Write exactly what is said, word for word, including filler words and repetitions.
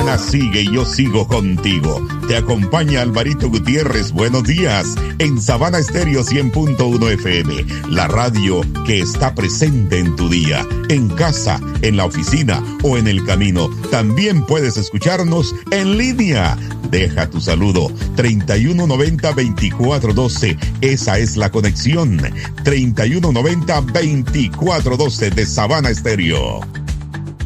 mañana sigue y yo sigo contigo. Te acompaña Alvarito Gutiérrez. Buenos días en Sabana Estéreo cien punto uno F M, la radio que está presente en tu día, en casa, en la oficina o en el camino. También puedes escucharnos en línea. Deja tu saludo treinta y uno noventa veinticuatro doce. Esa es la conexión treinta y uno noventa veinticuatro doce de Sabana Estéreo.